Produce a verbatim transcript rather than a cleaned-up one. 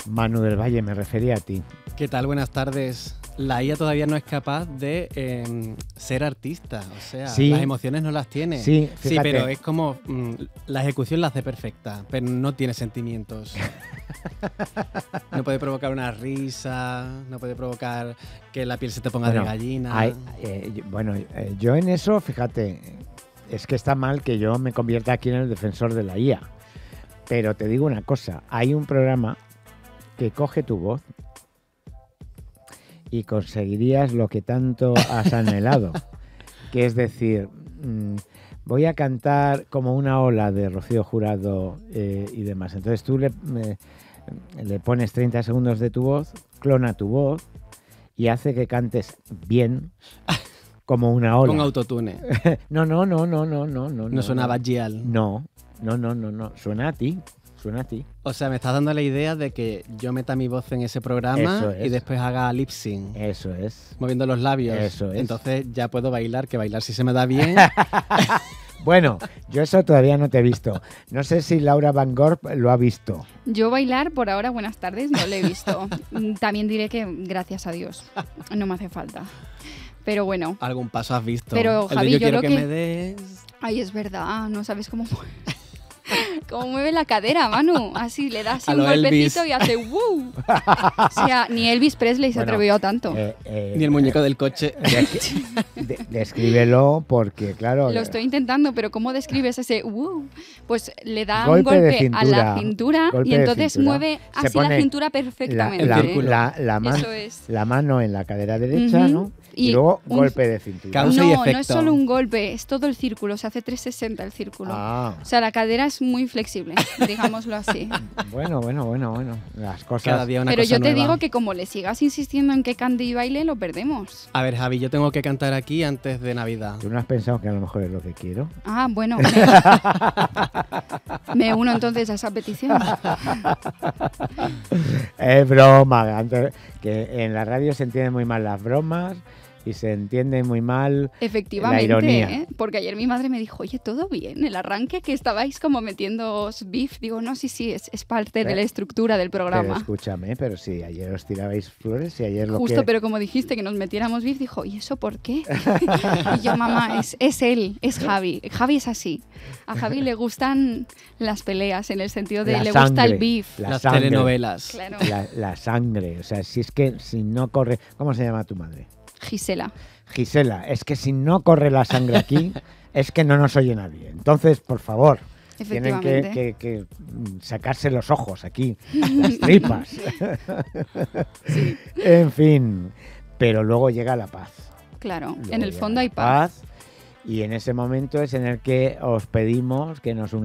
Manu del Valle, me refería a ti. ¿Qué tal? Buenas tardes. La I A todavía no es capaz de eh, ser artista, o sea, sí, las emociones no las tiene. Sí, sí, pero es como mm, la ejecución la hace perfecta, pero no tiene sentimientos. No puede provocar una risa, no puede provocar que la piel se te ponga bueno, de gallina. Hay, eh, bueno, eh, yo en eso, fíjate, es que está mal que yo me convierta aquí en el defensor de la I A. Pero te digo una cosa, hay un programa que coge tu voz y conseguirías lo que tanto has anhelado, que es decir, mmm, voy a cantar como una ola de Rocío Jurado eh, y demás. Entonces tú le, me, le pones treinta segundos de tu voz, clona tu voz y hace que cantes bien como una ola. Con autotune. no, no, no, no, no, no, no. No suena Bajal. No, no, no, no, no. Suena a ti. Suena a ti. O sea, me estás dando la idea de que yo meta mi voz en ese programa es. y después haga lip sync. Eso es. Moviendo los labios. Eso es. Entonces ya puedo bailar, que bailar si se me da bien. Bueno, yo eso todavía no te he visto. No sé si Laura Van Gorp lo ha visto. Yo bailar, por ahora, buenas tardes, no lo he visto. También diré que gracias a Dios, no me hace falta. Pero bueno. Algún paso has visto. Pero El Javi, de yo, yo quiero lo que, que me des... Ay, es verdad, no sabes cómo cómo mueve la cadera, Manu. Así le das un golpecito Elvis. Y hace ¡woo! O sea, ni Elvis Presley se bueno, atrevió tanto. Eh, eh, ni el muñeco eh, del coche. De, de, descríbelo porque, claro... Lo estoy intentando, pero ¿cómo describes ese ¡woo! Pues le da golpe un golpe cintura, a la cintura y entonces mueve se así la cintura perfectamente. La, la, la, la, man, Eso es. la mano en la cadera derecha, uh-huh. ¿no? Y, y luego un, golpe de cintura. Causa no, y efecto. No es solo un golpe, es todo el círculo, se hace trescientos sesenta el círculo. Ah. O sea, la cadera es muy flexible, digámoslo así. Bueno, bueno, bueno, bueno. Las cosas... Cada día una Pero cosa yo te nueva. digo que como le sigas insistiendo en que cante y baile, lo perdemos. A ver, Javi, yo tengo que cantar aquí antes de Navidad. ¿Tú no has pensado que a lo mejor es lo que quiero? Ah, bueno. Me, me uno entonces a esa petición. Es broma. Antes, que en la radio se entienden muy mal las bromas y se entiende muy mal efectivamente, la ironía. ¿eh? Porque ayer mi madre me dijo, oye, ¿todo bien? El arranque que estabais como metiéndoos beef. Digo, no, sí, sí, es, es parte pero, de la estructura del programa. Pero escúchame, pero si ayer os tirabais flores y ayer lo Justo, que... pero como dijiste que nos metiéramos beef, dijo, ¿y eso por qué? Y yo, mamá, es, es él, es Javi. Javi es así. A Javi le gustan las peleas, en el sentido de la le sangre, gusta el beef. Las sangre, telenovelas. Claro. La, la sangre. O sea, si es que si no corre... ¿Cómo se llama tu madre? Gisela. Gisela, es que si no corre la sangre aquí, es que no nos oye nadie. Entonces, por favor, tienen que, que, que sacarse los ojos aquí, las tripas. Sí. En fin, pero luego llega la paz. Claro, luego en el fondo hay paz. paz. Y en ese momento es en el que os pedimos que nos una